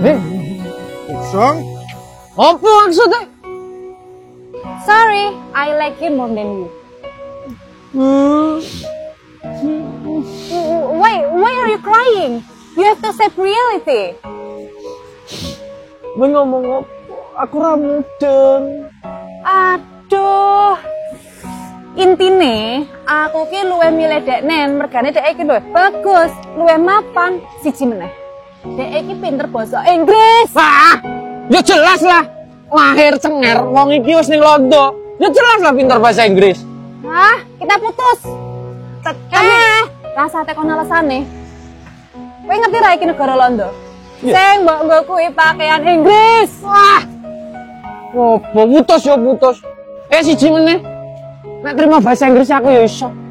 Kosong? Apa maksudnya? Sorry, I like him more than you. Why are you crying? You have to accept reality. Gue ngomong apa? Aku ramudeng. Aduh. Intine, aku ki luwe milih deknen, mergane dek iki lho bagus, luwe mapan, siji meneh. Dek iki pinter basa Inggris. Wah, ya jelas lah. Lahir cengar, wong iki wis ning Londo. Ya jelas lah pinter bahasa Inggris. Hah, kita putus. Rasa tekon alasane. Kowe ngerti ra iki negara Londo? Sing mbok nggo kuwi pakaian Inggris. Wah. Opo putus ya putus. Siji meneh. Nek terima bahasa Inggris aku ya iso.